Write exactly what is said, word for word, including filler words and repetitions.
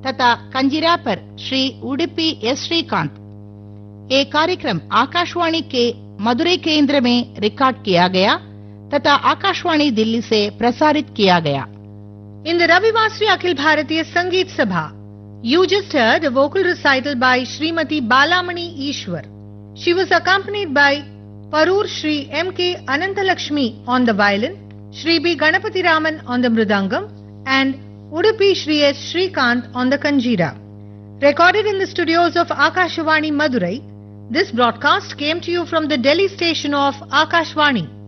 तथा कंजीरा पर श्री उडुपी एस श्रीकांत। ये कार्यक्रम आकाशवाणी के मदुरै केंद्र में रिकॉर्ड किया गया तथा आकाशवाणी दिल्ली से प्रसारित किया गया। In the Ravivasri Akhil Bharatiya Sangeet Sabha, you just heard a vocal recital by Srimati Balamani Ishwar. She was accompanied by Parur Shri M K Anantalakshmi on the violin, Shri B Ganapati Raman on the mridangam, and Udupi Shri S Shrikant on the kanjira. Recorded in the studios of Akashvani Madurai, this broadcast came to you from the Delhi station of Akashvani.